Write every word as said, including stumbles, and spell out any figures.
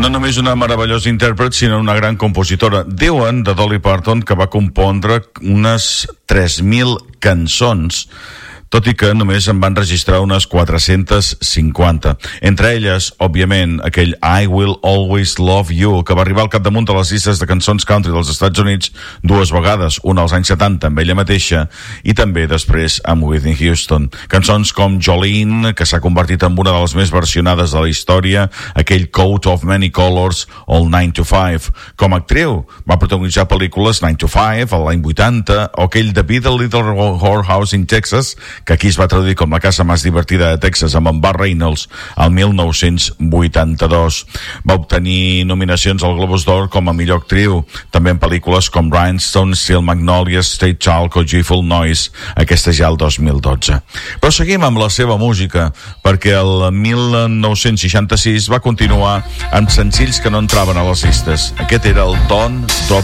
No només una meravellosa intèrpret, sinó una gran compositora. Diuen de Dolly Parton que va compondre unes tres mil cançons, tot i que només en van registrar unes quatre-centes cinquanta. Entre elles, òbviament, aquell I Will Always Love You, que va arribar al capdamunt de les llistes de cançons country dels Estats Units dues vegades, una als anys setanta amb ella mateixa i també després amb Whitney Houston. Cançons com Jolene, que s'ha convertit en una de les més versionades de la història, aquell Coat of Many Colors o el nine to five. Com a actriu, va protagonitzar pel·lícules nine to five, a l'any vuitanta, o aquell The Beat a Little Whorehouse in Texas, que aquí es va traduir com La casa més divertida de Texas amb en Burt Reynolds al mil nou-cents vuitanta-dos. Va obtenir nominacions al Globus d'Or com a millor actriu, també en pel·lícules com Rhinestone, Steel Magnolias, State Child o Joyful Noise, aquesta ja el dos mil dotze. Però seguim amb la seva música, perquè el mil nou-cents seixanta-sis va continuar amb senzills que no entraven a les llistes. Aquest era el Don't Drop